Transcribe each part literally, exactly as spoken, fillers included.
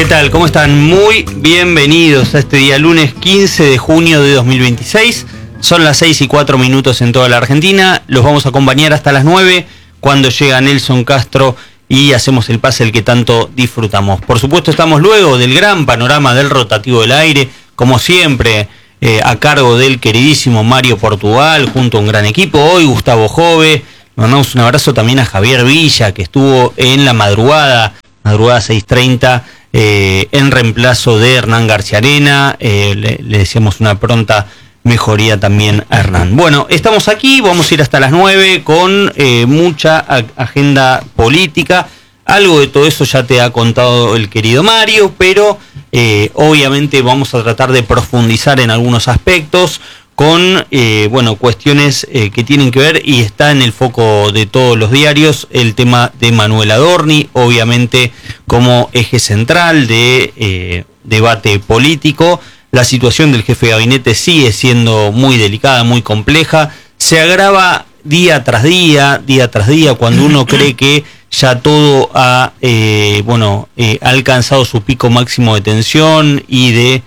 ¿Qué tal? ¿Cómo están? Muy bienvenidos a este día lunes quince de junio de dos mil veintiséis. Son las seis y cuatro minutos en toda la Argentina. Los vamos a acompañar hasta las nueve cuando llega Nelson Castro y hacemos el pase el que tanto disfrutamos. Por supuesto, estamos luego del gran panorama del rotativo del aire, como siempre, eh, a cargo del queridísimo Mario Portugal, junto a un gran equipo. Hoy Gustavo Jove. Mandamos un abrazo también a Javier Villa, que estuvo en la madrugada, madrugada seis treinta, eh, en reemplazo de Hernán García Arena. Eh, le, le deseamos una pronta mejoría también a Hernán. Bueno, estamos aquí, vamos a ir hasta las nueve con eh, mucha a- agenda política. Algo de todo eso ya te ha contado el querido Mario, pero eh, obviamente vamos a tratar de profundizar en algunos aspectos con eh, bueno, cuestiones eh, que tienen que ver, y está en el foco de todos los diarios, el tema de Manuel Adorni, obviamente como eje central de eh, debate político. La situación del jefe de gabinete sigue siendo muy delicada, muy compleja, se agrava día tras día, día tras día, cuando uno cree que ya todo ha, eh, bueno, eh, ha alcanzado su pico máximo de tensión y de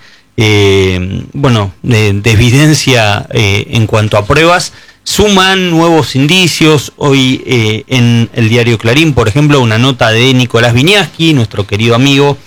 Eh, bueno, de, de evidencia eh, en cuanto a pruebas. Suman nuevos indicios. Hoy eh, en el diario Clarín, por ejemplo, una nota de Nicolás Viñaski, nuestro querido amigo,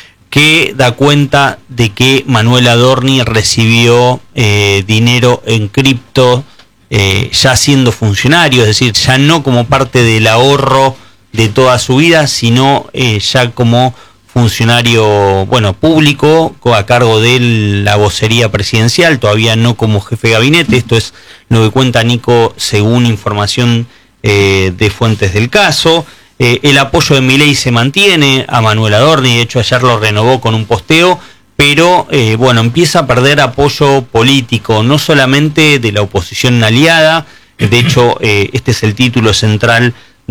que da cuenta de que Manuel Adorni recibió eh, dinero en cripto eh, ya siendo funcionario, es decir, ya no como parte del ahorro de toda su vida, sino eh, ya como funcionario, bueno, público, a cargo de la vocería presidencial, todavía no como jefe de gabinete. Esto es lo que cuenta Nico según información eh, de fuentes del caso. Eh, el apoyo de Milei se mantiene a Manuel Adorni, de hecho ayer lo renovó con un posteo, pero eh, bueno, empieza a perder apoyo político, no solamente de la oposición aliada. De hecho, eh, este es el título central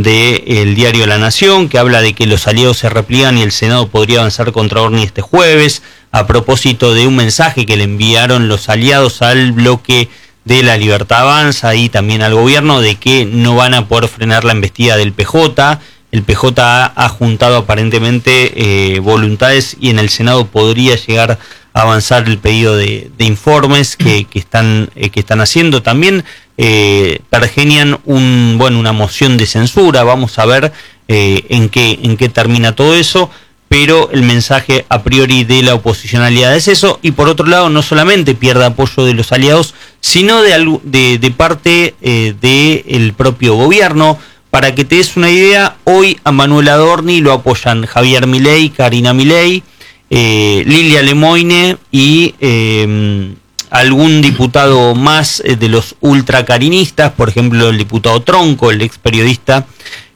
del diario La Nación, que habla de que los aliados se repliegan y el Senado podría avanzar contra Adorni este jueves, a propósito de un mensaje que le enviaron los aliados al bloque de La Libertad Avanza y también al gobierno, de que no van a poder frenar la embestida del P J. El P J ha, ha juntado aparentemente eh, voluntades, y en el Senado podría llegar a avanzar el pedido de, de informes que, que, están, eh, que están haciendo. También eh, pergenian un, bueno, una moción de censura. Vamos a ver eh, en, qué, en qué termina todo eso, pero el mensaje a priori de la oposición aliada es eso. Y por otro lado, no solamente pierde apoyo de los aliados, sino de, de, de parte eh, del propio gobierno. Para que te des una idea, hoy a Manuel Adorni lo apoyan Javier Milei, Karina Milei, eh, Lilia Lemoine y eh, algún diputado más eh, de los ultracarinistas, por ejemplo el diputado Tronco, el ex periodista.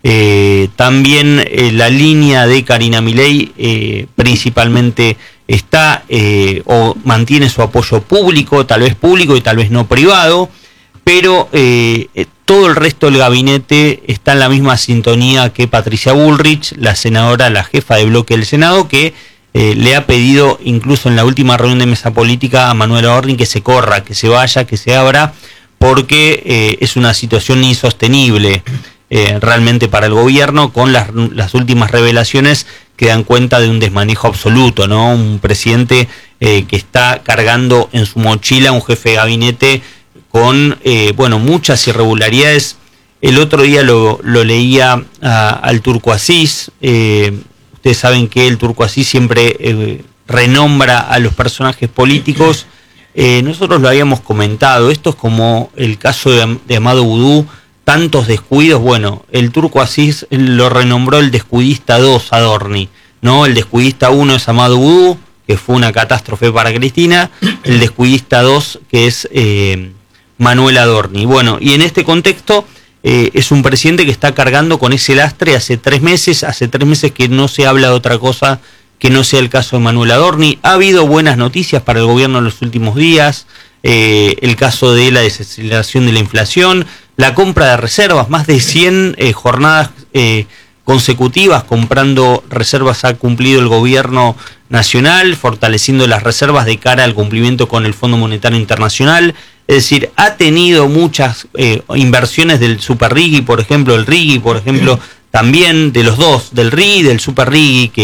Eh, también eh, la línea de Karina Milei eh, principalmente está eh, o mantiene su apoyo público, tal vez público y tal vez no privado, pero eh, todo el resto del gabinete está en la misma sintonía que Patricia Bullrich, la senadora, la jefa de bloque del Senado, que eh, le ha pedido incluso en la última reunión de mesa política a Manuel Adorni que se corra, que se vaya, que se abra, porque eh, es una situación insostenible eh, realmente para el gobierno, con las, las últimas revelaciones que dan cuenta de un desmanejo absoluto, ¿no? Un presidente eh, que está cargando en su mochila un jefe de gabinete con eh, bueno, muchas irregularidades. El otro día lo, lo leía a, al Turco Asís. Eh, ustedes saben que el Turco Asís siempre eh, renombra a los personajes políticos. Eh, nosotros lo habíamos comentado, esto es como el caso de, de Amado Vudú, tantos descuidos. Bueno, el Turco Asís lo renombró el descuidista dos, Adorni, ¿no? El descuidista uno es Amado Vudú, que fue una catástrofe para Cristina. El descuidista dos, que es Eh, Manuel Adorni. Bueno, y en este contexto eh, es un presidente que está cargando con ese lastre hace tres meses, hace tres meses que no se habla de otra cosa que no sea el caso de Manuel Adorni. Ha habido buenas noticias para el gobierno en los últimos días, eh, el caso de la desaceleración de la inflación, la compra de reservas, más de cien eh, jornadas eh, consecutivas comprando reservas ha cumplido el gobierno nacional, fortaleciendo las reservas de cara al cumplimiento con el Fondo Monetario Internacional. Es decir, ha tenido muchas eh, inversiones del Super Riggi, por ejemplo, el Riggi, por ejemplo, también de los dos, del Riggi y del Super Riggi, que,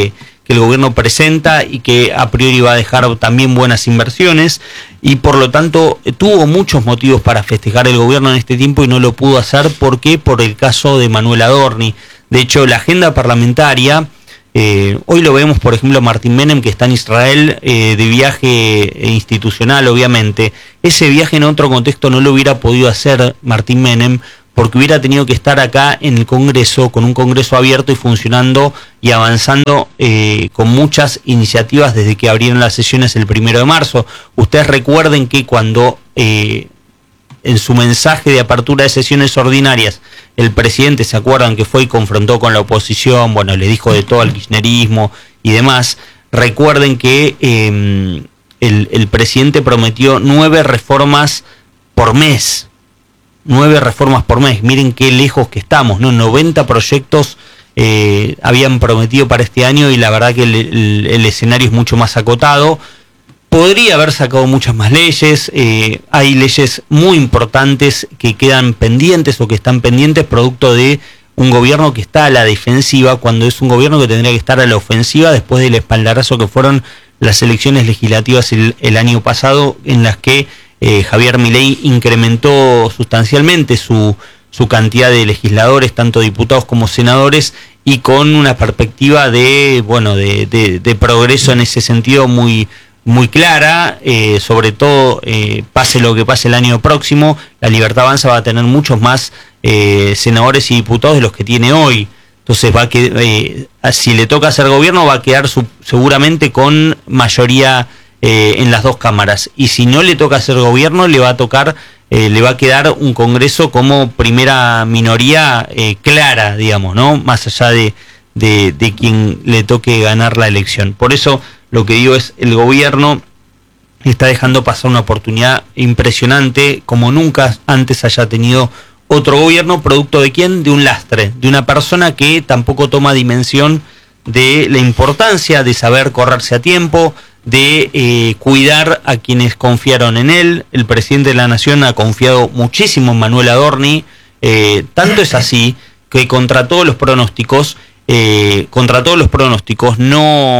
que el gobierno presenta y que a priori va a dejar también buenas inversiones, y por lo tanto tuvo muchos motivos para festejar el gobierno en este tiempo y no lo pudo hacer. ¿Por qué? Por el caso de Manuel Adorni. De hecho, la agenda parlamentaria, eh, hoy lo vemos, por ejemplo, Martín Menem, que está en Israel eh, de viaje institucional, obviamente. Ese viaje en otro contexto no lo hubiera podido hacer Martín Menem, porque hubiera tenido que estar acá en el Congreso, con un Congreso abierto y funcionando y avanzando eh, con muchas iniciativas desde que abrieron las sesiones el primero de marzo. Ustedes recuerden que cuando eh, en su mensaje de apertura de sesiones ordinarias el presidente, ¿se acuerdan que fue y confrontó con la oposición? Bueno, le dijo de todo al kirchnerismo y demás. Recuerden que eh, el, el presidente prometió nueve reformas por mes. Nueve reformas por mes, miren qué lejos que estamos, ¿no? noventa proyectos eh, habían prometido para este año y la verdad que el, el, el escenario es mucho más acotado. Podría haber sacado muchas más leyes, eh, hay leyes muy importantes que quedan pendientes o que están pendientes producto de un gobierno que está a la defensiva, cuando es un gobierno que tendría que estar a la ofensiva después del espaldarazo que fueron las elecciones legislativas el, el año pasado, en las que Eh, Javier Milei incrementó sustancialmente su, su cantidad de legisladores, tanto diputados como senadores, y con una perspectiva de, bueno, de, de, de progreso en ese sentido muy, muy clara, eh, sobre todo eh, pase lo que pase el año próximo, la Libertad Avanza va a tener muchos más eh, senadores y diputados de los que tiene hoy. Entonces va a que, eh, si le toca hacer gobierno va a quedar su, seguramente con mayoría Eh, en las dos cámaras, y si no le toca hacer gobierno le va a tocar, eh, le va a quedar un Congreso como primera minoría eh, clara, digamos, ¿no? Más allá de, de, de quien le toque ganar la elección. Por eso lo que digo es, el gobierno está dejando pasar una oportunidad impresionante, como nunca antes haya tenido otro gobierno, producto de quién, de un lastre, de una persona que tampoco toma dimensión de la importancia de saber correrse a tiempo, de eh, cuidar a quienes confiaron en él. El presidente de la Nación ha confiado muchísimo en Manuel Adorni, eh, tanto es así que contra todos los pronósticos, eh, contra todos los pronósticos, no,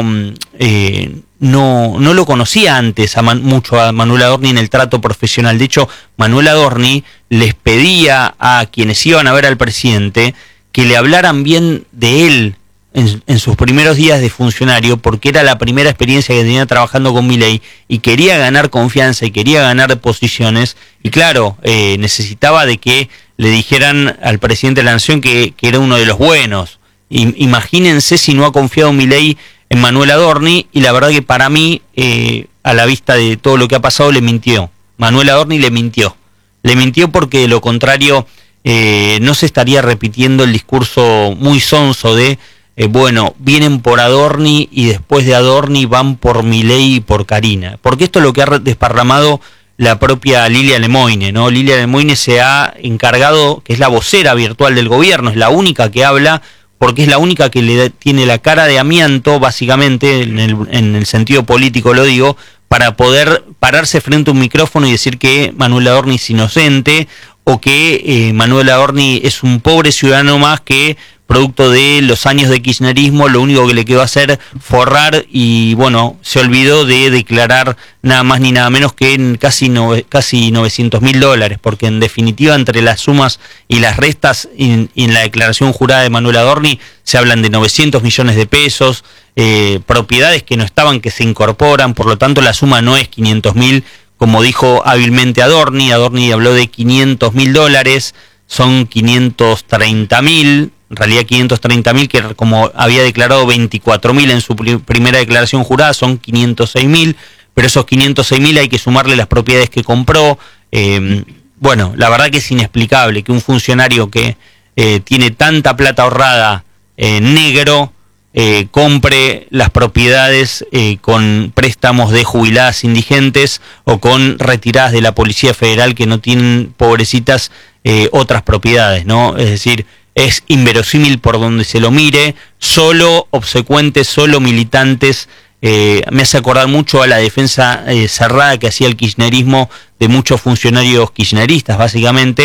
eh, no, no lo conocía antes a man, mucho a Manuel Adorni en el trato profesional. De hecho, Manuel Adorni les pedía a quienes iban a ver al presidente que le hablaran bien de él En, en sus primeros días de funcionario, porque era la primera experiencia que tenía trabajando con Milei y quería ganar confianza y quería ganar posiciones, y claro, eh, necesitaba de que le dijeran al presidente de la Nación que, que era uno de los buenos. I, imagínense si no ha confiado Milei en Manuel Adorni, y la verdad que para mí, eh, a la vista de todo lo que ha pasado, le mintió. Manuel Adorni le mintió. Le mintió porque de lo contrario eh, no se estaría repitiendo el discurso muy sonso de Eh, bueno, vienen por Adorni y después de Adorni van por Milei y por Carina. Porque esto es lo que ha desparramado la propia Lilia Lemoine, ¿no? Lilia Lemoine se ha encargado, que es la vocera virtual del gobierno, es la única que habla, porque es la única que le tiene la cara de amianto, básicamente, en el, en el sentido político lo digo, para poder pararse frente a un micrófono y decir que Manuel Adorni es inocente, o que eh, Manuel Adorni es un pobre ciudadano más que, producto de los años de kirchnerismo, lo único que le quedó hacer forrar, y bueno, se olvidó de declarar nada más ni nada menos que en casi, no, casi novecientos mil dólares, porque en definitiva entre las sumas y las restas y, y en la declaración jurada de Manuel Adorni se hablan de novecientos millones de pesos, eh, propiedades que no estaban, que se incorporan, por lo tanto la suma no es quinientos mil, como dijo hábilmente Adorni. Adorni habló de quinientos mil dólares, son quinientos treinta mil, en realidad quinientos treinta mil, que como había declarado veinticuatro mil en su pri- primera declaración jurada, son quinientos seis mil, pero esos quinientos seis mil hay que sumarle las propiedades que compró. Eh, bueno, la verdad que es inexplicable que un funcionario que eh, tiene tanta plata ahorrada eh, negro, eh, compre las propiedades eh, con préstamos de jubiladas indigentes o con retiradas de la Policía Federal que no tienen, pobrecitas, eh, otras propiedades, ¿no? Es decir, es inverosímil por donde se lo mire, solo obsecuentes, solo militantes. Eh, me hace acordar mucho a la defensa eh, cerrada que hacía el kirchnerismo de muchos funcionarios kirchneristas, básicamente,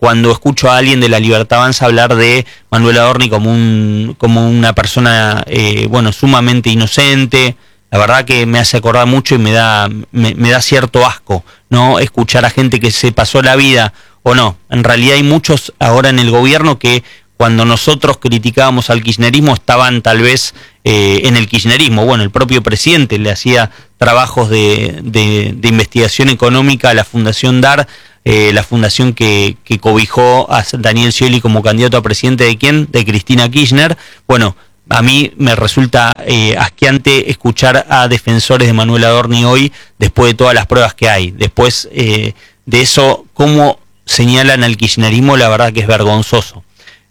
cuando escucho a alguien de La Libertad Avanza hablar de Manuel Adorni como un como una persona eh, bueno, sumamente inocente, la verdad que me hace acordar mucho y me da me, me da cierto asco, ¿no? Escuchar a gente que se pasó la vida o no. En realidad hay muchos ahora en el gobierno que cuando nosotros criticábamos al kirchnerismo estaban tal vez eh, en el kirchnerismo. Bueno, el propio presidente le hacía trabajos de, de, de investigación económica a la Fundación D A R, eh, la fundación que, que cobijó a Daniel Scioli como candidato a presidente de quién, de Cristina Kirchner. Bueno, a mí me resulta eh, asqueante escuchar a defensores de Manuel Adorni hoy, después de todas las pruebas que hay. Después eh, de eso, cómo señalan al kirchnerismo, la verdad que es vergonzoso.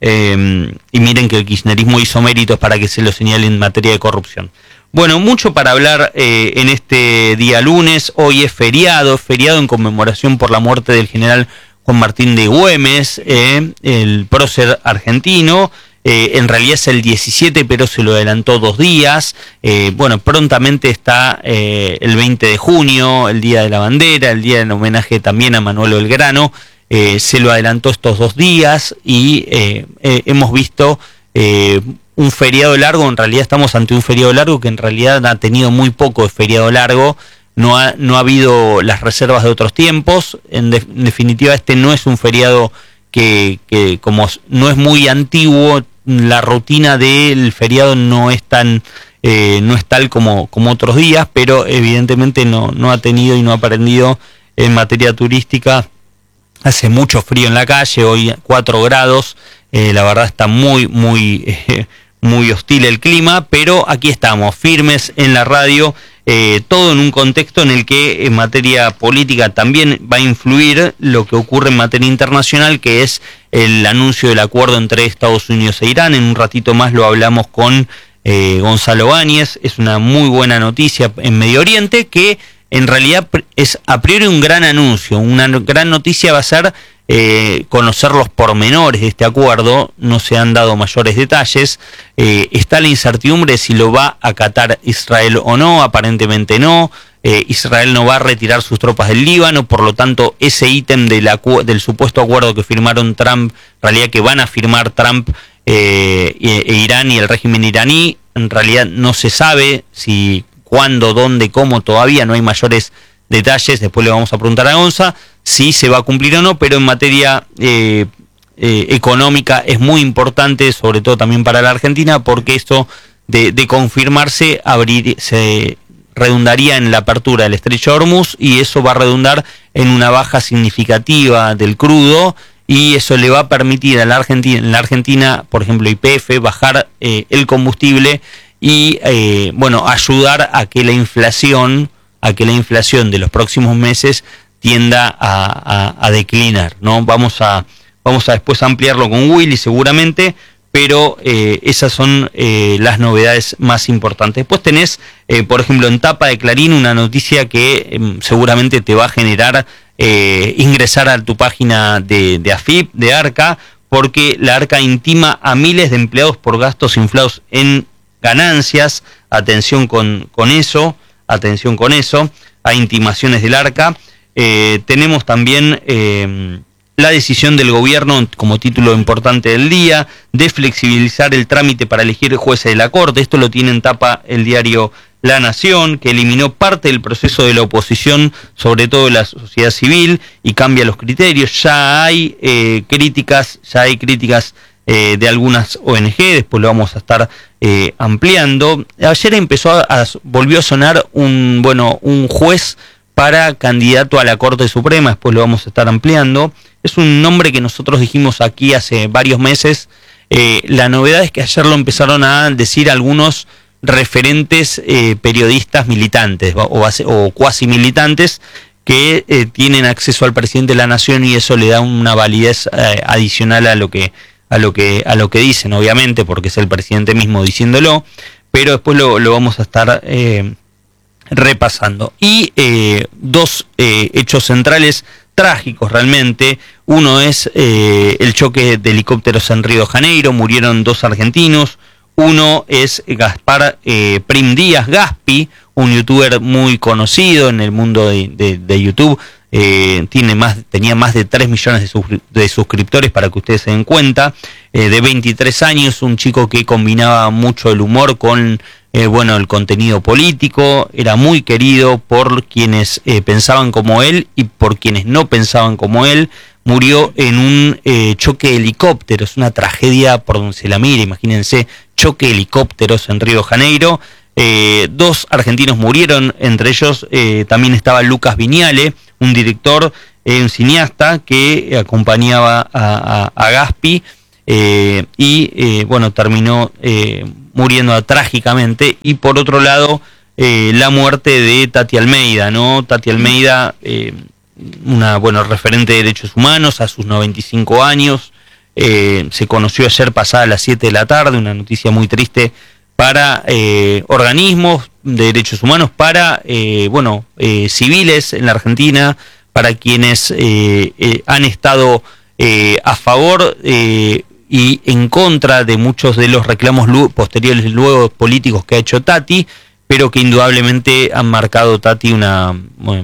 Eh, y miren que el kirchnerismo hizo méritos para que se lo señale en materia de corrupción. Bueno, mucho para hablar eh, en este día lunes. Hoy es feriado, feriado en conmemoración por la muerte del general Juan Martín de Güemes, eh, el prócer argentino. Eh, en realidad es el diecisiete, pero se lo adelantó dos días. Eh, bueno, prontamente está eh, el veinte de junio, el Día de la Bandera, el día del homenaje también a Manuel Belgrano. Eh, se lo adelantó estos dos días y eh, eh, hemos visto eh, un feriado largo. En realidad estamos ante un feriado largo que en realidad ha tenido muy poco de feriado largo. No ha, no ha habido las reservas de otros tiempos. En, de, en definitiva, este no es un feriado que, que como no es muy antiguo, la rutina del feriado no es tan eh, no es tal como, como otros días, pero evidentemente no, no ha tenido y no ha aprendido en materia turística. Hace mucho frío en la calle, hoy cuatro grados, eh, la verdad está muy, muy, eh, muy hostil el clima, pero aquí estamos, firmes en la radio, eh, todo en un contexto en el que en materia política también va a influir lo que ocurre en materia internacional, que es el anuncio del acuerdo entre Estados Unidos e Irán. En un ratito más lo hablamos con eh, Gonzalo Báñez. Es una muy buena noticia en Medio Oriente que en realidad es a priori un gran anuncio. Una gran noticia va a ser eh, conocer los pormenores de este acuerdo. No se han dado mayores detalles. Eh, está la incertidumbre de si lo va a acatar Israel o no. Aparentemente no. Eh, Israel no va a retirar sus tropas del Líbano, por lo tanto ese ítem de la, del supuesto acuerdo que firmaron Trump, en realidad que van a firmar Trump eh, e, e Irán y el régimen iraní, en realidad no se sabe si cuándo, dónde, cómo, todavía no hay mayores detalles. Después le vamos a preguntar a Gonza si se va a cumplir o no, pero en materia eh, eh, económica es muy importante, sobre todo también para la Argentina, porque esto de, de confirmarse abrir, se redundaría en la apertura del estrecho de Hormuz y eso va a redundar en una baja significativa del crudo y eso le va a permitir a la Argentina, en la Argentina, por ejemplo, Y P F, bajar eh, el combustible y eh, bueno, ayudar a que la inflación, a que la inflación de los próximos meses tienda a, a, a declinar, ¿no? Vamos a, vamos a después ampliarlo con Willy seguramente, pero eh, esas son eh, las novedades más importantes. Después tenés, eh, por ejemplo, en tapa de Clarín, una noticia que eh, seguramente te va a generar eh, ingresar a tu página de, de A F I P, de ARCA, porque la ARCA intima a miles de empleados por gastos inflados en ganancias. Atención con, con eso, atención con eso, hay intimaciones del ARCA. Eh, tenemos también eh, la decisión del gobierno, como título importante del día, de flexibilizar el trámite para elegir jueces de la Corte. Esto lo tiene en tapa el diario La Nación, que eliminó parte del proceso de la oposición, sobre todo de la sociedad civil, y cambia los criterios. Ya hay eh, críticas, ya hay críticas eh, de algunas O N G, después lo vamos a estar eh, ampliando. Ayer empezó a, a volvió a sonar un bueno un juez para candidato a la Corte Suprema, después lo vamos a estar ampliando. Es un nombre que nosotros dijimos aquí hace varios meses. Eh, la novedad es que ayer lo empezaron a decir algunos referentes eh, periodistas militantes o, o cuasi militantes que eh, tienen acceso al presidente de la Nación y eso le da una validez eh, adicional a lo que a lo que a lo que dicen, obviamente, porque es el presidente mismo diciéndolo, pero después lo, lo vamos a estar eh, repasando. Y eh, dos eh, hechos centrales trágicos realmente. Uno es eh, el choque de helicópteros en Río de Janeiro, murieron dos argentinos. Uno es Gaspar eh, Prim Díaz, Gaspi, un youtuber muy conocido en el mundo de, de, de YouTube, eh, tiene más, tenía más de tres millones de, sus, de suscriptores, para que ustedes se den cuenta, eh, de veintitrés años, un chico que combinaba mucho el humor con eh, bueno, el contenido político, era muy querido por quienes eh, pensaban como él y por quienes no pensaban como él. Murió en un eh, choque de helicópteros, una tragedia por donde se la mire, imagínense, choque de helicópteros en Río de Janeiro. Eh, dos argentinos murieron, entre ellos eh, también estaba Lucas Viñale, un director, eh, un cineasta que acompañaba a, a, a Gaspi eh, y eh, bueno, terminó eh, muriendo trágicamente. Y por otro lado, eh, la muerte de Tati Almeida, ¿no? Tati Almeida, eh, una bueno referente de derechos humanos a sus noventa y cinco años, eh, se conoció ayer pasada a las siete de la tarde, una noticia muy triste para eh, organismos de derechos humanos, para eh, bueno eh, civiles en la Argentina, para quienes eh, eh, han estado eh, a favor eh, y en contra de muchos de los reclamos posteriores luego políticos que ha hecho Tati, pero que indudablemente han marcado Tati una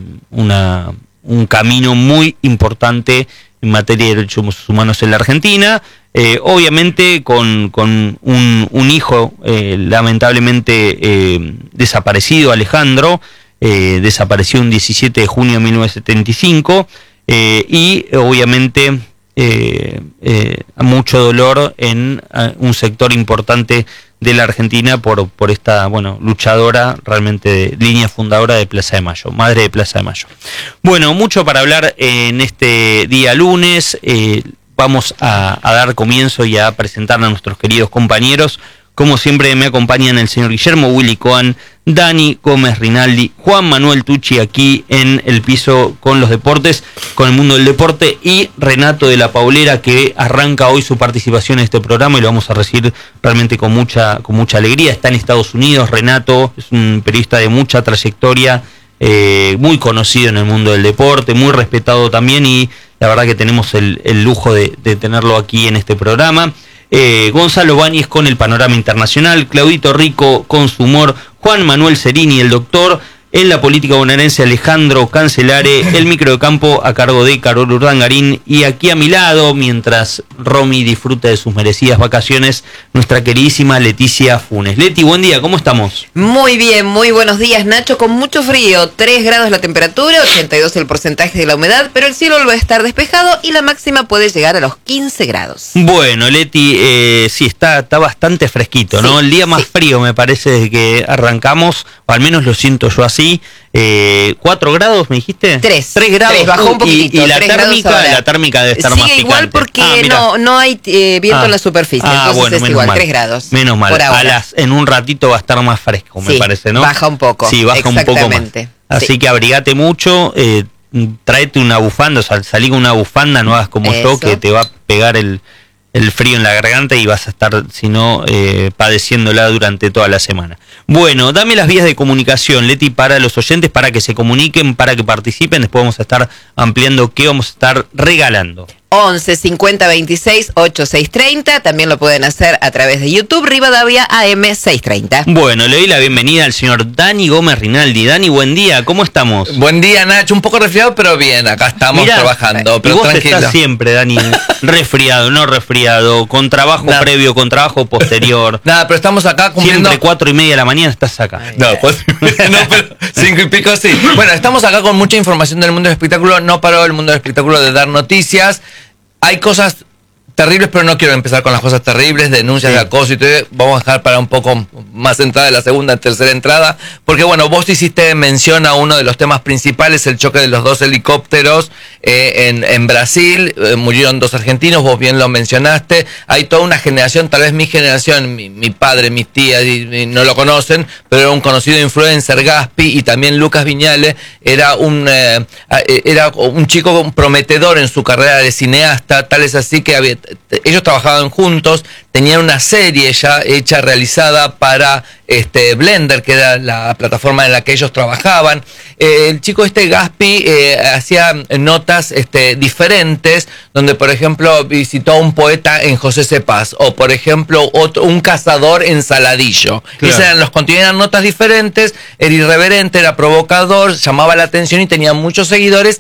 una un camino muy importante en materia de derechos humanos en la Argentina, eh, obviamente con, con un, un hijo eh, lamentablemente eh, desaparecido, Alejandro, eh, desapareció un diecisiete de junio de mil novecientos setenta y cinco, eh, y obviamente eh, eh, mucho dolor en uh, un sector importante de la Argentina por, por esta bueno luchadora, realmente de línea fundadora de Plaza de Mayo, madre de Plaza de Mayo. Bueno, mucho para hablar en este día lunes. Eh, vamos a, a dar comienzo y a presentar a nuestros queridos compañeros. Como siempre me acompañan el señor Guillermo Willy Coan, Dani Gómez Rinaldi, Juan Manuel Tucci aquí en el piso con los deportes, con el mundo del deporte, y Renato de la Paulera, que arranca hoy su participación en este programa y lo vamos a recibir realmente con mucha, con mucha alegría. Está en Estados Unidos. Renato es un periodista de mucha trayectoria, eh, muy conocido en el mundo del deporte, muy respetado también, y la verdad que tenemos el, el lujo de, de tenerlo aquí en este programa. Eh, Gonzalo Báñez con el panorama internacional, Claudito Rico con su humor, Juan Manuel Cerini, el doctor, en la política bonaerense Alejandro Cancelare, el micro de campo a cargo de Carol Urdangarín, y aquí a mi lado, mientras Romy disfruta de sus merecidas vacaciones, nuestra queridísima Leticia Funes. Leti, buen día, ¿cómo estamos? Muy bien, muy buenos días, Nacho, con mucho frío, tres grados la temperatura, ochenta y dos el porcentaje de la humedad, pero el cielo va a estar despejado y la máxima puede llegar a los quince grados. Bueno, Leti, eh, sí, está, está bastante fresquito, ¿no? Sí, el día más sí. frío me parece desde que arrancamos, o al menos lo siento yo así. Eh, ¿Cuatro grados me dijiste? Tres. Tres grados. Tres, bajó un poquitito. Y, y la térmica, la térmica debe estar Sigue más picante. igual porque ah, no, no hay eh, viento ah, en la superficie, ah, entonces bueno, es menos igual, mal. tres grados. Menos mal. Por ahora. A las, en un ratito va a estar más fresco, me sí, parece, ¿no? Baja un poco. Sí, baja un poco más. Así sí. que abrigate mucho, eh, tráete una bufanda, o sea, salí con una bufanda, no hagas como Eso. yo, que te va a pegar el, el frío en la garganta y vas a estar, si no, eh, padeciéndola durante toda la semana. Bueno, dame las vías de comunicación, Leti, para los oyentes, para que se comuniquen, para que participen. Después vamos a estar ampliando qué vamos a estar regalando. once cincuenta veintiséis ochenta y seis treinta, también lo pueden hacer a través de YouTube, Rivadavia A M seiscientos treinta. Bueno, le doy la bienvenida al señor Dani Gómez Rinaldi. Dani, buen día, ¿cómo estamos? Buen día, Nacho, un poco resfriado, pero bien, acá estamos Mirá, trabajando, pero y vos tranquilo. Estás siempre, Dani, resfriado, no resfriado, con trabajo Nada. previo, con trabajo posterior. Nada, pero estamos acá cumpliendo... Siempre cuatro y media de la mañana estás acá. Ay, no, cuatro y media, no, pero cinco y pico sí. Bueno, estamos acá con mucha información del mundo del espectáculo, no paró el mundo del espectáculo de dar noticias. Hay cosas terribles, pero no quiero empezar con las cosas terribles, denuncias sí. de acoso y todo. Vamos a dejar para un poco más entrada la segunda, tercera entrada, porque bueno, vos hiciste mención a uno de los temas principales, el choque de los dos helicópteros eh, en, en Brasil, eh, murieron dos argentinos, vos bien lo mencionaste. Hay toda una generación, tal vez mi generación, mi, mi padre, mis tías y, y no lo conocen, pero era un conocido influencer, Gaspi, y también Lucas Viñale, era un, eh, era un chico prometedor en su carrera de cineasta, tal es así que había... ellos trabajaban juntos, tenían una serie ya hecha, realizada para este Blender, que era la plataforma en la que ellos trabajaban. Eh, el chico este Gaspi eh, hacía notas este, diferentes, donde por ejemplo visitó a un poeta en José Cepaz, o por ejemplo otro, un cazador en Saladillo. Claro. Esos eran los contenidos, eran notas diferentes, era irreverente, era provocador, llamaba la atención y tenía muchos seguidores.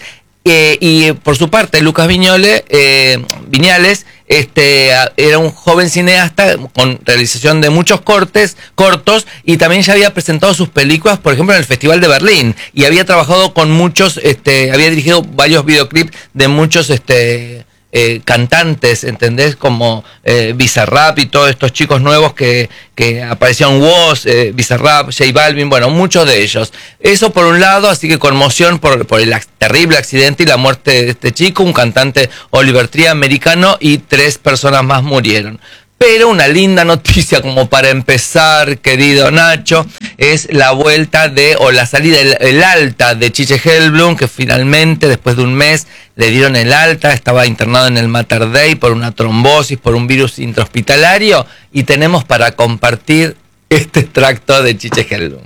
Eh, y por su parte, Lucas Viñole, eh, Viñales este, era un joven cineasta con realización de muchos cortes, cortos, y también ya había presentado sus películas, por ejemplo, en el Festival de Berlín, y había trabajado con muchos, este, había dirigido varios videoclips de muchos este, eh, cantantes, ¿entendés? Como eh, Bizarrap y todos estos chicos nuevos que, que aparecían, Woz, eh, Bizarrap, J Balvin, bueno, muchos de ellos. Eso por un lado, así que conmoción por, por el terrible accidente y la muerte de este chico, un cantante Oliver Tree americano, y tres personas más murieron. Pero una linda noticia como para empezar, querido Nacho, es la vuelta de, o la salida, el, el alta de Chiche Hellblum, que finalmente, después de un mes, le dieron el alta. Estaba internado en el Mater Dei por una trombosis, por un virus intrahospitalario, y tenemos para compartir este extracto de Chiche Hellblum.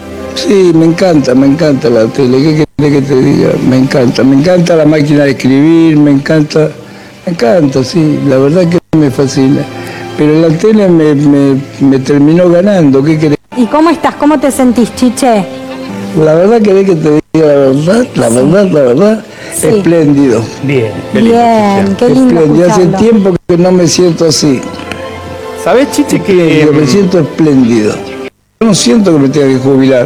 Sí, me encanta, me encanta la tele, ¿qué querés que te diga? Me encanta, me encanta la máquina de escribir, me encanta, me encanta, sí, la verdad que me fascina. Pero la tele me, me, me terminó ganando, ¿qué querés? ¿Y cómo estás? ¿Cómo te sentís, Chiche? La verdad, querés que te diga la verdad, la verdad, la verdad, sí. Espléndido. Bien, qué lindo. Bien, qué lindo espléndido. Hace escucharlo. tiempo que no me siento así. ¿Sabés, Chiche, que Yo me siento espléndido. Yo no siento que me tenga que jubilar.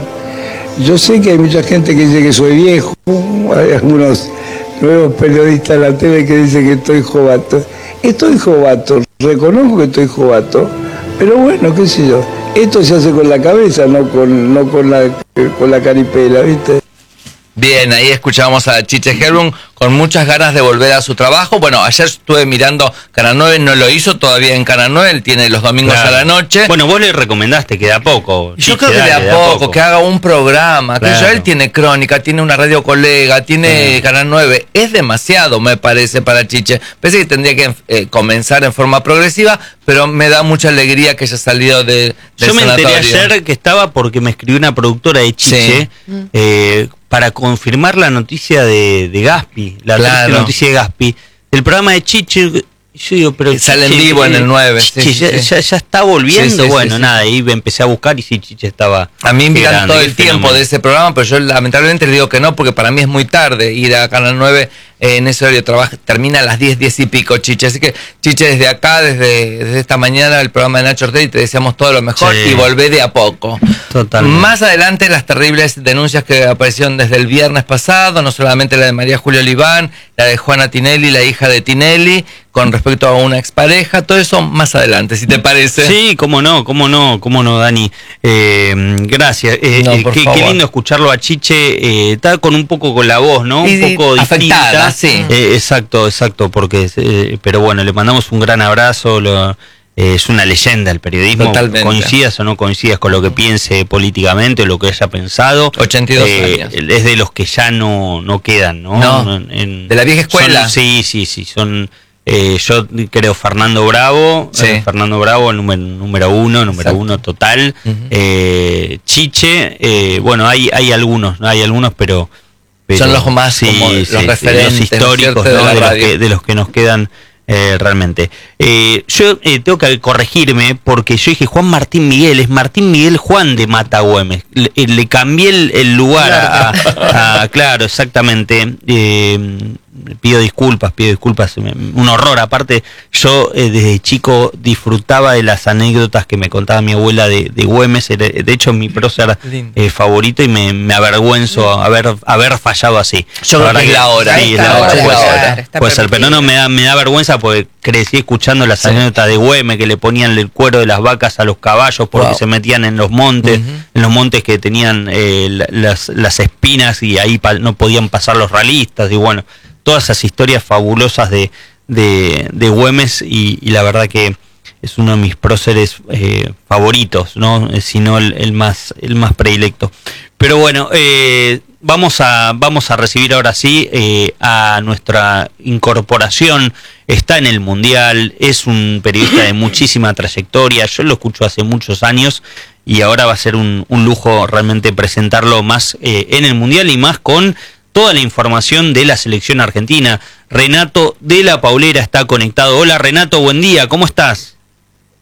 Yo sé que hay mucha gente que dice que soy viejo, hay algunos nuevos periodistas en la tele que dicen que estoy jovato. Estoy jovato, reconozco que estoy jovato, pero bueno, qué sé yo. Esto se hace con la cabeza, no con, no con la, con la caripela, ¿viste? Bien, ahí escuchábamos a Chiche Hellblum con muchas ganas de volver a su trabajo. Bueno, ayer estuve mirando Canal nueve, no lo hizo todavía en Canal nueve, él tiene los domingos claro. a la noche. Bueno, vos le recomendaste que de a poco. Yo creo que de a, de a poco, poco, que haga un programa, claro. que yo, él tiene Crónica, tiene una radio colega, tiene claro. Canal nueve. Es demasiado, me parece, para Chiche. Parece que tendría que eh, comenzar en forma progresiva, pero me da mucha alegría que haya salido de, del Yo me sanatorio. enteré ayer que estaba porque me escribió una productora de Chiche, sí. eh, para confirmar la noticia de, de Gaspi, la claro. noticia de Gaspi, el programa de Chiche. Yo digo, pero sale en vivo en el nueve. Chiche, sí, ya, sí. Ya, ya está volviendo. Sí, sí, bueno, sí, nada, ahí empecé a buscar y sí, Chiche estaba. A mí me miran todo el tiempo fenómeno. de ese programa, pero yo lamentablemente le digo que no, porque para mí es muy tarde ir a Canal nueve. Eh, en ese horario trabaja, termina a las diez, diez y pico, Chiche. Así que, Chiche, desde acá, desde, desde esta mañana, el programa de Nacho Ortega, te deseamos todo lo mejor sí. y volvé de a poco. Totalmente. Más adelante, las terribles denuncias que aparecieron desde el viernes pasado, no solamente la de María Julia Oliván, la de Juana Tinelli, la hija de Tinelli, con respecto a una expareja, todo eso más adelante, si te parece. Sí, cómo no, cómo no, cómo no, Dani. Eh, gracias. Eh, no, eh, qué, qué lindo escucharlo a Chiche. Eh, está con un poco con la voz, ¿no? Y, un poco afectada, distinta. sí. Eh, exacto, exacto, porque, eh, pero bueno, le mandamos un gran abrazo. Lo, eh, es una leyenda el periodismo. Totalmente. Coincidas o no coincidas con lo que piense políticamente o lo que haya pensado. ochenta y dos eh, años. Es de los que ya no, no quedan, ¿no? No, en, en, de la vieja escuela. Son, sí, sí, sí, son... Eh, yo creo Fernando Bravo, sí. eh, Fernando Bravo, el número, número uno, número Exacto. uno total. Uh-huh. eh, Chiche, eh, bueno, hay hay algunos, hay algunos, pero, pero son los más sí, como los sí, referentes, los históricos, ¿no? ¿no? de, de, los que, de los que nos quedan eh, realmente. Eh, yo eh, tengo que corregirme porque yo dije Juan Martín Miguel, es Martín Miguel Juan de Mata Güemes. Le, le cambié el, el lugar a, a, a, claro, exactamente. Eh, pido disculpas, pido disculpas, un horror. Aparte, yo eh, desde chico disfrutaba de las anécdotas que me contaba mi abuela de, de Güemes. De hecho, mi prócer eh, favorito y me, me avergüenzo haber haber fallado así. Yo creo que es la hora. Sí, la hora, puede ser, puede ser, pero no me da, me da vergüenza porque crecí escuchando las sí. anécdotas de Güemes, que le ponían el cuero de las vacas a los caballos porque wow. se metían en los montes, uh-huh. en los montes que tenían eh, las, las espinas y ahí pa- no podían pasar los realistas y bueno, todas esas historias fabulosas de, de, de Güemes y, y la verdad que es uno de mis próceres eh, favoritos, ¿no? Si no el, el más el más predilecto. Pero bueno, eh, vamos a vamos a recibir ahora sí eh, a nuestra incorporación. Está en el Mundial, es un periodista de muchísima trayectoria. Yo lo escucho hace muchos años y ahora va a ser un, un lujo realmente presentarlo más eh, en el Mundial y más con toda la información de la selección argentina. Renato de la Paulera está conectado. Hola Renato, buen día, ¿cómo estás?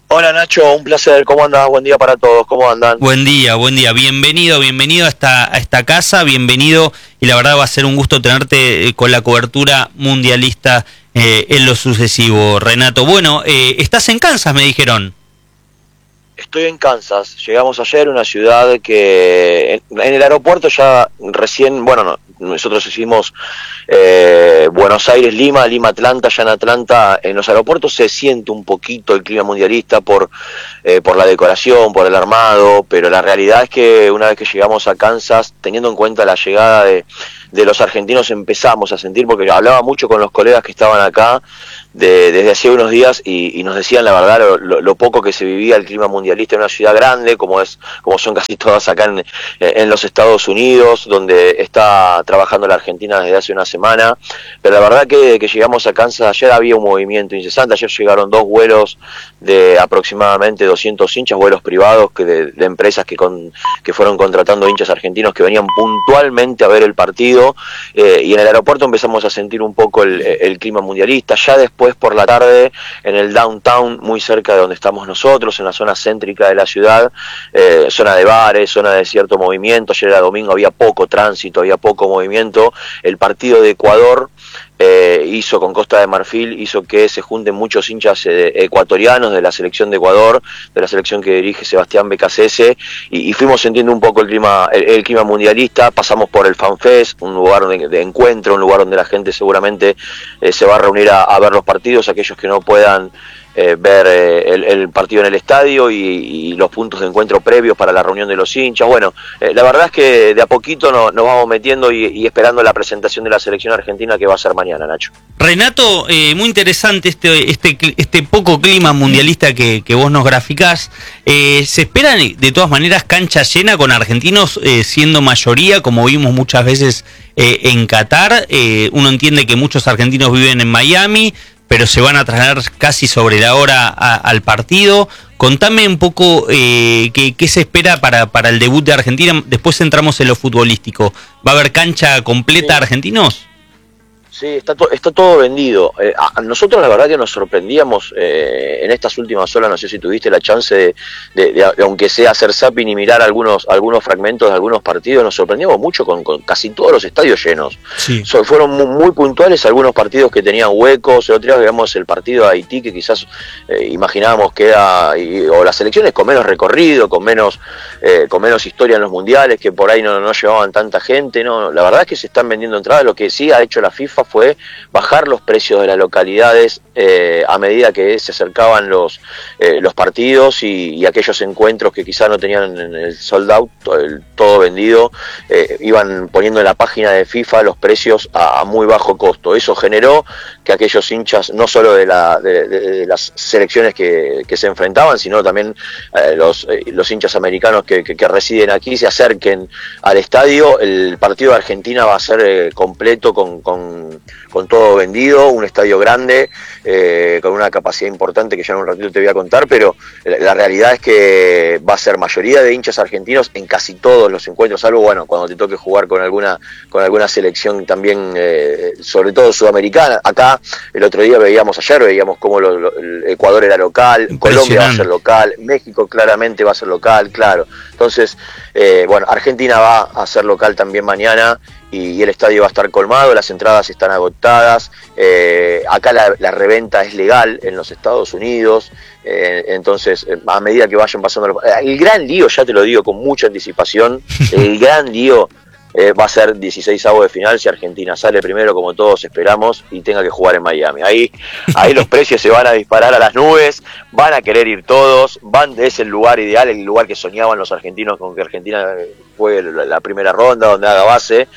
Hola Nacho, un placer, ¿cómo andas? Buen día para todos, ¿cómo andan? Buen día, buen día, bienvenido, bienvenido a esta, a esta casa, bienvenido, y la verdad va a ser un gusto tenerte eh, con la cobertura mundialista eh, en lo sucesivo, Renato. Bueno, eh, estás en Kansas, me dijeron. Estoy en Kansas, llegamos ayer, una ciudad que en, en el aeropuerto ya recién, bueno, no, nosotros hicimos eh, Buenos Aires, Lima, Lima, Atlanta, ya en Atlanta, en los aeropuertos se siente un poquito el clima mundialista por, eh, por la decoración, por el armado, pero la realidad es que una vez que llegamos a Kansas, teniendo en cuenta la llegada de, de los argentinos, empezamos a sentir, porque hablaba mucho con los colegas que estaban acá, De, desde hace unos días y, y nos decían la verdad lo, lo, lo poco que se vivía el clima mundialista en una ciudad grande como es como son casi todas acá en, en los Estados Unidos, donde está trabajando la Argentina desde hace una semana, pero la verdad que, que llegamos a Kansas ayer había un movimiento incesante. Ayer llegaron dos vuelos de aproximadamente doscientos hinchas, vuelos privados que de, de empresas que, con, que fueron contratando hinchas argentinos que venían puntualmente a ver el partido, eh, y en el aeropuerto empezamos a sentir un poco el, el clima mundialista. Ya después por la tarde en el downtown, muy cerca de donde estamos nosotros, en la zona céntrica de la ciudad, eh, zona de bares, zona de cierto movimiento. Ayer era domingo, había poco tránsito, había poco movimiento. El partido de Ecuador eh, hizo con Costa de Marfil, hizo que se junten muchos hinchas eh, ecuatorianos de la selección de Ecuador, de la selección que dirige Sebastián Becasese, y, y fuimos sintiendo un poco el clima, el, el clima mundialista. Pasamos por el FanFest, un lugar de, de encuentro, un lugar donde la gente seguramente eh, se va a reunir a, a ver los partidos, aquellos que no puedan Eh, ver eh, el, el partido en el estadio y, y los puntos de encuentro previos para la reunión de los hinchas. Bueno, eh, la verdad es que de a poquito no, nos vamos metiendo y, y esperando la presentación de la selección argentina, que va a ser mañana, Nacho. Renato, eh, muy interesante este, este, este poco clima mundialista que, que vos nos graficás. Eh, ¿Se espera de todas maneras cancha llena con argentinos eh, siendo mayoría, como vimos muchas veces eh, en Qatar? Eh, uno entiende que muchos argentinos viven en Miami, pero se van a trasladar casi sobre la hora a, al partido. Contame un poco eh, qué, qué se espera para, para el debut de Argentina. Después entramos en lo futbolístico. ¿Va a haber cancha completa Sí. argentinos? Sí, está, to está todo vendido. Eh, a nosotros la verdad que nos sorprendíamos eh, en estas últimas horas. No sé si tuviste la chance de, de, de, de aunque sea hacer zapping y mirar algunos algunos fragmentos de algunos partidos, nos sorprendíamos mucho con, con casi todos los estadios llenos. Sí. So, fueron muy, muy puntuales algunos partidos que tenían huecos. El otro día veíamos el partido de Haití, que quizás eh, imaginábamos que era, y, o las selecciones con menos recorrido, con menos eh, con menos historia en los mundiales, que por ahí no, no llevaban tanta gente. No, la verdad es que se están vendiendo entradas. Lo que sí ha hecho la FIFA fue bajar los precios de las localidades eh, a medida que se acercaban los eh, los partidos y, y aquellos encuentros que quizás no tenían el sold out, el, todo vendido, eh, iban poniendo en la página de FIFA los precios a, a muy bajo costo. Eso generó que aquellos hinchas, no solo de, la, de, de, de las selecciones que, que se enfrentaban, sino también eh, los, eh, los hinchas americanos que, que, que residen aquí, se acerquen al estadio. El partido de Argentina va a ser eh, completo con, con con todo vendido, un estadio grande, eh, con una capacidad importante que ya en un ratito te voy a contar, pero la, la realidad es que va a ser mayoría de hinchas argentinos en casi todos los encuentros, salvo, bueno, cuando te toque jugar con alguna con alguna selección también, eh, sobre todo sudamericana. Acá, el otro día veíamos, ayer veíamos cómo lo, lo, el Ecuador era local, Colombia va a ser local, México claramente va a ser local, claro. Entonces, eh, bueno, Argentina va a ser local también mañana, y el estadio va a estar colmado, las entradas están agotadas. Eh, acá la, la reventa es legal en los Estados Unidos, eh, entonces a medida que vayan pasando los, el gran lío, ya te lo digo con mucha anticipación, el gran lío eh, va a ser dieciseisavo de final, si Argentina sale primero como todos esperamos y tenga que jugar en Miami. Ahí, ahí los precios se van a disparar a las nubes, van a querer ir todos, van, es el lugar ideal, el lugar que soñaban los argentinos con que Argentina juegue la, la primera ronda, donde haga base.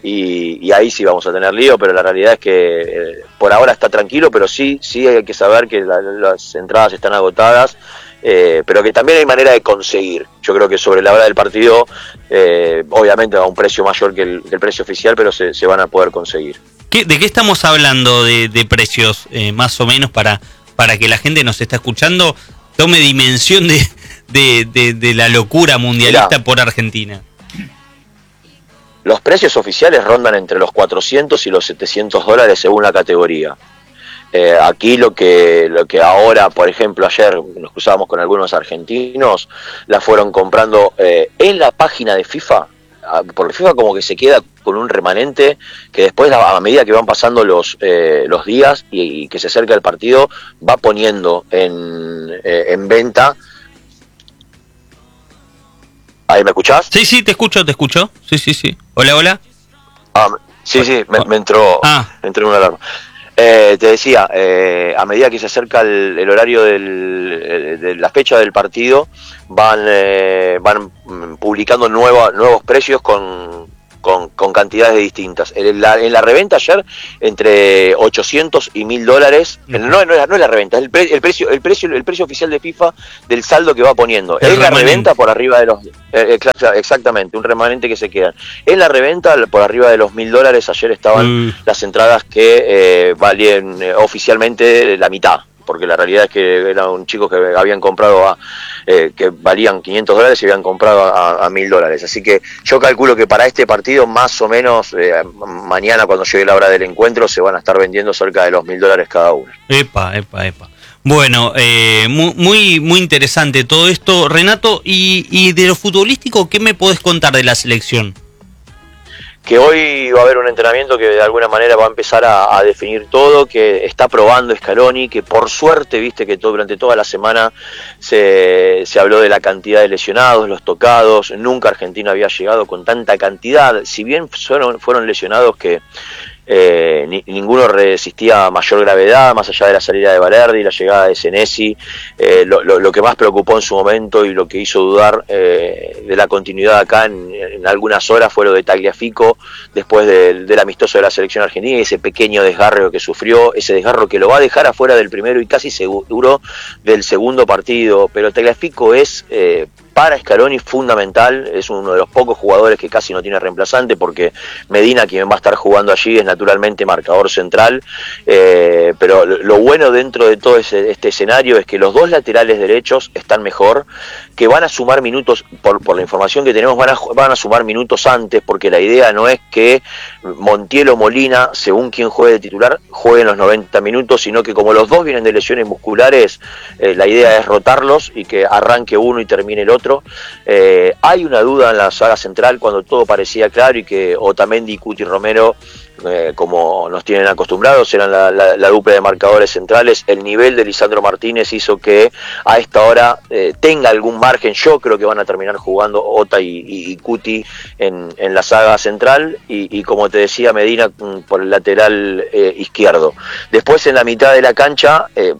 Y, y ahí sí vamos a tener lío, pero la realidad es que eh, por ahora está tranquilo, pero sí sí hay que saber que la, las entradas están agotadas, eh, pero que también hay manera de conseguir. Yo creo que sobre la hora del partido, eh, obviamente a un precio mayor que el, que el precio oficial, pero se, se van a poder conseguir. ¿Qué, ¿De qué estamos hablando de, de precios, eh, más o menos, para, para que la gente nos está escuchando tome dimensión de, de, de, de la locura mundialista? Mirá, por Argentina? Los precios oficiales rondan entre los cuatrocientos y los setecientos dólares según la categoría. Eh, aquí lo que lo que ahora, por ejemplo, ayer nos cruzábamos con algunos argentinos, la fueron comprando eh, en la página de FIFA, porque FIFA como que se queda con un remanente que después, a, a medida que van pasando los eh, los días y, y que se acerca el partido, va poniendo en, eh, en venta. ¿Ahí me escuchás? Sí, sí, te escucho, te escucho. Sí, sí, sí. Hola, hola. Ah, sí, sí, me, me entró, ah. me entró una alarma. Eh, te decía, eh, a medida que se acerca el, el horario del, de la fecha del partido, van eh, van publicando nueva, nuevos precios con, con, con cantidades distintas. En la, en la reventa ayer, entre ochocientos y mil dólares, no, no, no, es, no es la reventa, es el, pre, el, precio, el, precio, el precio oficial de FIFA del saldo que va poniendo. Es la reventa por arriba de los... Eh, exactamente, un remanente que se queda. En la reventa, por arriba de los mil dólares, ayer estaban mm. las entradas que eh, valían eh, oficialmente la mitad, porque la realidad es que eran chicos que habían comprado a, eh, que valían quinientos dólares y habían comprado a, a mil dólares. Así que yo calculo que para este partido, más o menos, eh, mañana cuando llegue la hora del encuentro, se van a estar vendiendo cerca de los mil dólares cada uno. Epa, epa, epa. Bueno, eh, muy, muy muy interesante todo esto, Renato, y, y de lo futbolístico, ¿qué me podés contar de la selección? Que hoy va a haber un entrenamiento que de alguna manera va a empezar a, a definir todo, que está probando Scaloni, que por suerte, viste que todo, durante toda la semana se, se habló de la cantidad de lesionados, los tocados, nunca Argentina había llegado con tanta cantidad, si bien fueron, fueron lesionados que Eh, ni, ninguno resistía mayor gravedad, más allá de la salida de Valerdi, la llegada de Senesi. Eh, lo, lo, lo que más preocupó en su momento y lo que hizo dudar eh, de la continuidad acá en, en algunas horas fue lo de Tagliafico, después del, del amistoso de la selección argentina, y ese pequeño desgarro que sufrió, ese desgarro que lo va a dejar afuera del primero y casi seguro del segundo partido. Pero Tagliafico es... Eh, para Scaloni fundamental, es uno de los pocos jugadores que casi no tiene reemplazante, porque Medina, quien va a estar jugando allí, es naturalmente marcador central, eh, pero lo bueno dentro de todo ese, este escenario es que los dos laterales derechos están mejor, que van a sumar minutos, por, por la información que tenemos, van a, van a sumar minutos antes, porque la idea no es que Montiel o Molina, según quien juegue de titular, jueguen los noventa minutos, sino que como los dos vienen de lesiones musculares, eh, la idea es rotarlos y que arranque uno y termine el otro. Eh, hay una duda en la saga central cuando todo parecía claro y que Otamendi, Cuti y Romero, eh, como nos tienen acostumbrados, eran la, la, la dupla de marcadores centrales. El nivel de Lisandro Martínez hizo que a esta hora eh, tenga algún margen. Yo creo que van a terminar jugando Ota y, y, y Cuti en, en la saga central y, y como te decía, Medina por el lateral eh, izquierdo. Después en la mitad de la cancha, eh,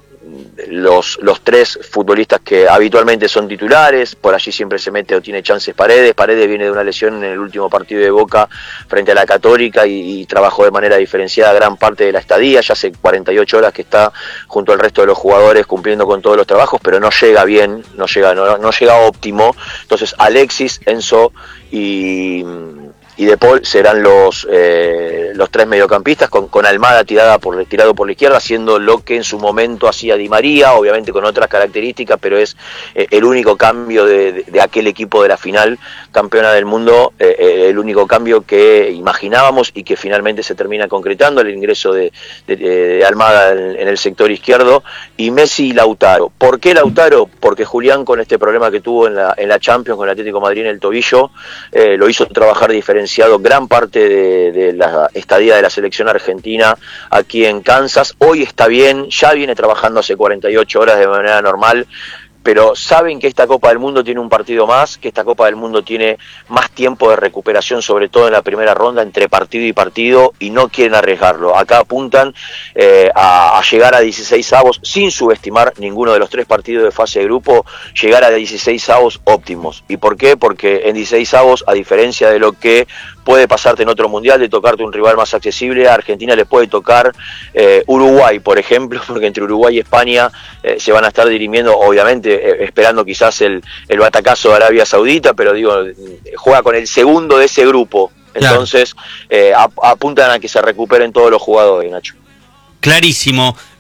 Los, los tres futbolistas que habitualmente son titulares, por allí siempre se mete o tiene chances Paredes. Paredes viene de una lesión en el último partido de Boca frente a la Católica y, y trabajó de manera diferenciada gran parte de la estadía, ya hace cuarenta y ocho horas que está junto al resto de los jugadores cumpliendo con todos los trabajos, pero no llega bien, no llega, no, no llega óptimo. Entonces Alexis, Enzo y... y De Paul serán los eh, los tres mediocampistas, con, con Almada tirada por, tirado por la izquierda, haciendo lo que en su momento hacía Di María, obviamente con otras características, pero es eh, el único cambio de, de, de aquel equipo de la final campeona del mundo, eh, eh, el único cambio que imaginábamos y que finalmente se termina concretando, el ingreso de, de, de Almada en, en el sector izquierdo, y Messi y Lautaro. ¿Por qué Lautaro? Porque Julián, con este problema que tuvo en la, en la Champions con el Atlético de Madrid en el tobillo, eh, lo hizo trabajar diferenciado gran parte de, de la estadía de la selección argentina aquí en Kansas. Hoy está bien, ya viene trabajando hace cuarenta y ocho horas de manera normal, pero saben que esta Copa del Mundo tiene un partido más, que esta Copa del Mundo tiene más tiempo de recuperación, sobre todo en la primera ronda, entre partido y partido, y no quieren arriesgarlo. Acá apuntan eh, a, a llegar a dieciséis avos, sin subestimar ninguno de los tres partidos de fase de grupo, llegar a dieciséis avos óptimos. ¿Y por qué? Porque en dieciséis avos, a diferencia de lo que puede pasarte en otro mundial, de tocarte un rival más accesible, a Argentina le puede tocar eh, Uruguay, por ejemplo, porque entre Uruguay y España eh, se van a estar dirimiendo, obviamente, eh, esperando quizás el, el batacazo de Arabia Saudita, pero digo, juega con el segundo de ese grupo, entonces eh, ap- apuntan a que se recuperen todos los jugadores, Nacho. Clarísimo.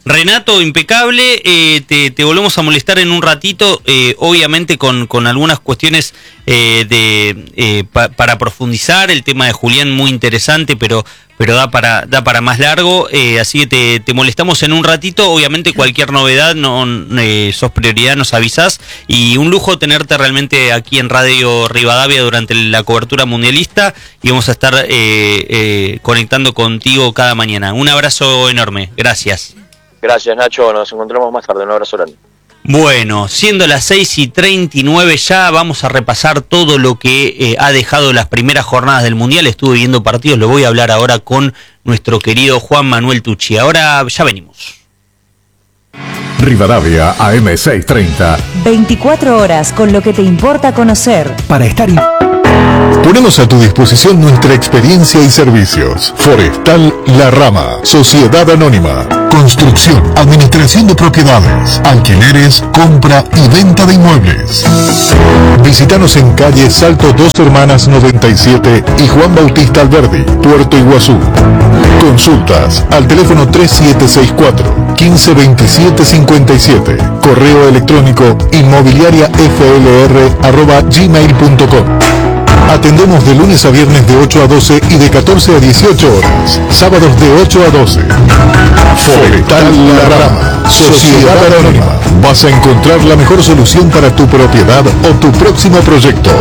Renato, impecable, eh, te, te volvemos a molestar en un ratito, eh, obviamente con, con algunas cuestiones eh, de eh, pa, para profundizar, el tema de Julián muy interesante, pero pero da para da para más largo, eh, así que te, te molestamos en un ratito, obviamente cualquier novedad, no eh, sos prioridad, nos avisás, y un lujo tenerte realmente aquí en Radio Rivadavia durante la cobertura mundialista, y vamos a estar eh, eh, conectando contigo cada mañana. Un abrazo enorme, gracias. Gracias, Nacho. Nos encontramos más tarde. Un abrazo grande. Bueno, siendo las seis y treinta y nueve ya, vamos a repasar todo lo que eh, ha dejado las primeras jornadas del Mundial. Estuve viendo partidos, lo voy a hablar ahora con nuestro querido Juan Manuel Tucci. Ahora ya venimos. Rivadavia A M seiscientos treinta. veinticuatro horas con lo que te importa conocer. Para estar in... Ponemos a tu disposición nuestra experiencia y servicios. Forestal La Rama, Sociedad Anónima. Construcción, administración de propiedades, alquileres, compra y venta de inmuebles. Visítanos en calle Salto Dos Hermanas noventa y siete y Juan Bautista Alberdi, Puerto Iguazú. Consultas al teléfono tres siete seis cuatro, uno cinco dos siete cinco siete. Correo electrónico inmobiliaria f l r arroba gmail punto com. Atendemos de lunes a viernes de ocho a doce y de catorce a dieciocho horas. Sábados de ocho a doce. Forestal La Rama, Sociedad Anónima. Vas a encontrar la mejor solución para tu propiedad o tu próximo proyecto.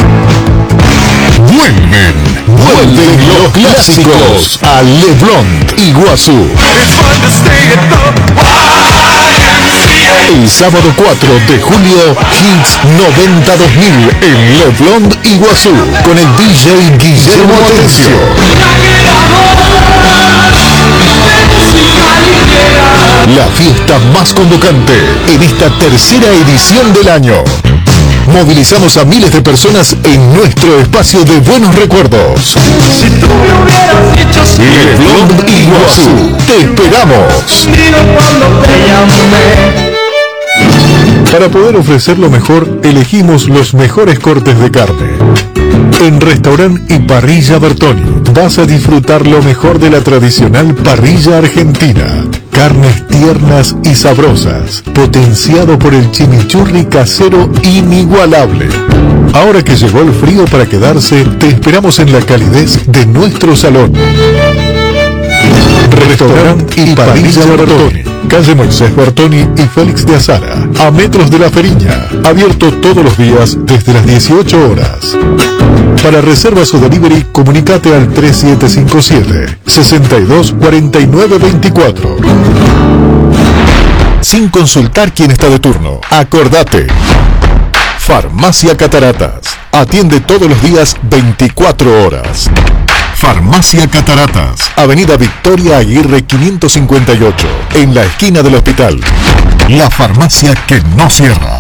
Vuelven, vuelven los clásicos a Leblon, Iguazú. El sábado cuatro de julio, Hits noventa dos mil en Leblon, Iguazú, con el D J Guillermo Atencio. La fiesta más convocante en esta tercera edición del año. Movilizamos a miles de personas en nuestro espacio de buenos recuerdos. Leblon, Iguazú, te esperamos. Para poder ofrecer lo mejor, elegimos los mejores cortes de carne. En Restaurante y Parrilla Bertoni vas a disfrutar lo mejor de la tradicional parrilla argentina. Carnes tiernas y sabrosas, potenciado por el chimichurri casero inigualable. Ahora que llegó el frío para quedarse, te esperamos en la calidez de nuestro salón. Restaurante y Parrilla Bertoni, calle Moisés Bertoni y Félix de Azara, a metros de La Feriña, abierto todos los días desde las dieciocho horas. Para reservas o delivery, comunicate al tres siete cinco siete, seis dos cuatro nueve dos cuatro. Sin consultar quién está de turno, acordate. Farmacia Cataratas, atiende todos los días veinticuatro horas. Farmacia Cataratas, Avenida Victoria Aguirre quinientos cincuenta y ocho, en la esquina del hospital. La farmacia que no cierra.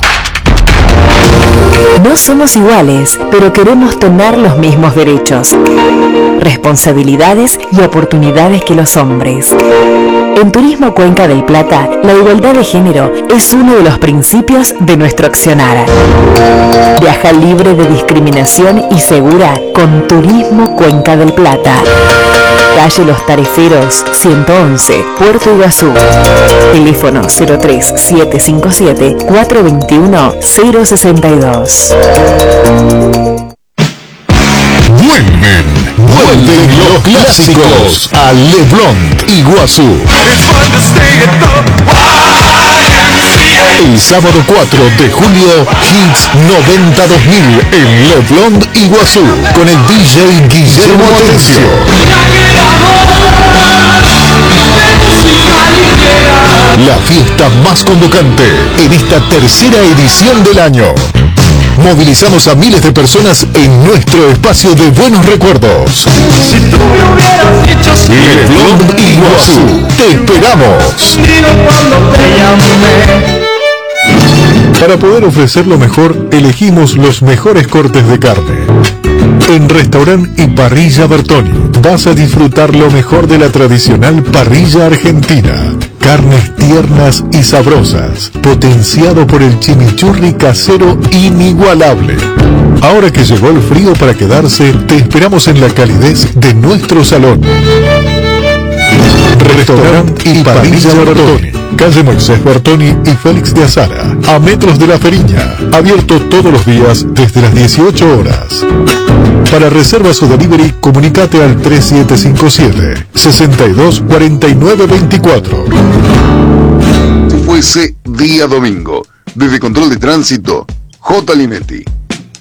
No somos iguales, pero queremos tener los mismos derechos, responsabilidades y oportunidades que los hombres. En Turismo Cuenca del Plata, la igualdad de género es uno de los principios de nuestro accionar. Viaja libre de discriminación y segura con Turismo Cuenca del Plata. Calle Los Tariferos, ciento once, Puerto Iguazú. Teléfono cero tres siete cinco siete, cuatro dos uno, cero seis dos. Vuelven, vuelven los clásicos a Leblon, Iguazú. El sábado cuatro de julio, Hits noventa dos mil en Leblon, Iguazú, con el D J Guillermo Atencio. La fiesta más convocante en esta tercera edición del año. Movilizamos a miles de personas en nuestro espacio de buenos recuerdos. Leblon, Iguazú, te esperamos. Para poder ofrecer lo mejor, elegimos los mejores cortes de carne. En Restaurante y Parrilla Bertoni vas a disfrutar lo mejor de la tradicional parrilla argentina. Carnes tiernas y sabrosas, potenciado por el chimichurri casero inigualable. Ahora que llegó el frío para quedarse, te esperamos en la calidez de nuestro salón. Restaurante y Parrilla Bertoni, calle Moisés Bertoni y Félix de Azara, a metros de la Feriña, abierto todos los días desde las dieciocho horas. Para reservas o delivery, comunicate al tres siete cinco siete, seis dos cuatro nueve dos cuatro. Si fuese día domingo, desde Control de Tránsito, J. Linetti.